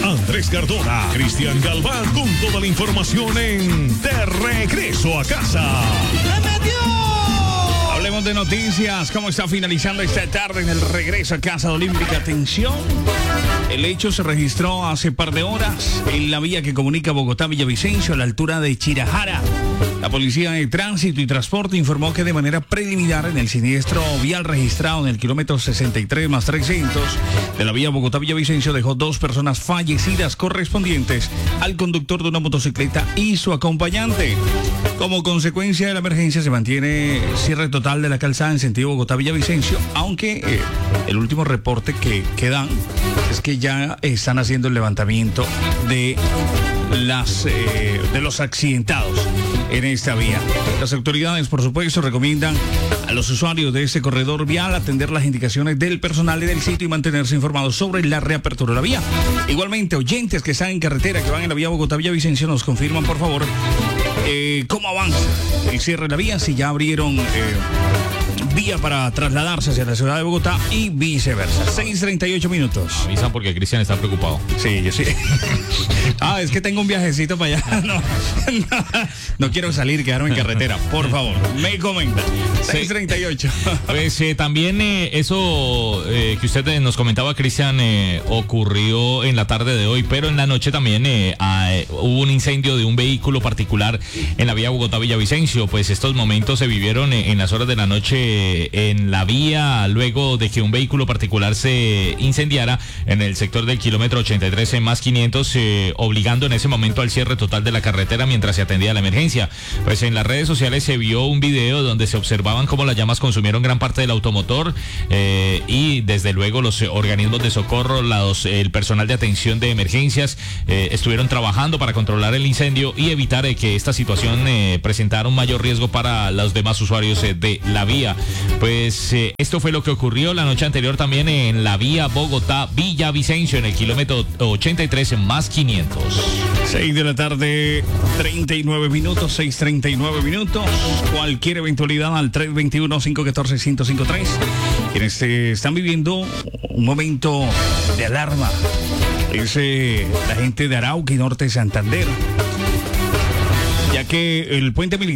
Andrés Cardona, Cristian Galván, con toda la información en De Regreso a Casa. Hablemos de noticias. ¿Cómo está finalizando esta tarde en el regreso a Casa Olímpica? Atención. El hecho se registró hace par de horas en la vía que comunica Bogotá-Villavicencio a la altura de Chirajara. La Policía de Tránsito y Transporte informó que de manera preliminar en el siniestro vial registrado en el kilómetro 63+300 de la vía Bogotá-Villavicencio dejó 2 personas fallecidas correspondientes al conductor de una motocicleta y su acompañante. Como consecuencia de la emergencia se mantiene cierre total de la calzada en sentido Bogotá-Villavicencio, aunque el último reporte que dan es que ya están haciendo el levantamiento de los accidentados en esta vía. Las autoridades, por supuesto, recomiendan a los usuarios de este corredor vial atender las indicaciones del personal del sitio y mantenerse informados sobre la reapertura de la vía. Igualmente, oyentes que están en carretera, que van en la vía Bogotá-Villavicencio, nos confirman, por favor, cómo avanza el cierre de la vía, si ya abrieron vía para trasladarse hacia la ciudad de Bogotá y viceversa. 6:38 minutos. Avisan porque Cristian está preocupado. Sí, yo sí. Es que tengo un viajecito para allá. No quiero salir, quedarme en carretera. Por favor, me comenta. 6:38. Pues también eso que usted nos comentaba, Cristian, ocurrió en la tarde de hoy, pero en la noche también hubo un incendio de un vehículo particular en la vía Bogotá-Villavicencio. Pues estos momentos se vivieron en las horas de la noche en la vía, luego de que un vehículo particular se incendiara en el sector del kilómetro 83+500, obligando en ese momento al cierre total de la carretera mientras se atendía la emergencia. Pues en las redes sociales se vio un video donde se observaban cómo las llamas consumieron gran parte del automotor y desde luego los organismos de socorro, el personal de atención de emergencias estuvieron trabajando para controlar el incendio y evitar que esta situación presentara un mayor riesgo para los demás usuarios de la vía. Pues esto fue lo que ocurrió la noche anterior también en la vía Bogotá-Villavicencio en el kilómetro 83+500. 6 de la tarde, 39 minutos, 6:39 minutos. Cualquier eventualidad al 321-514-1053. Quienes están viviendo un momento de alarma es la gente de Arauca y Norte de Santander, ya que el puente militar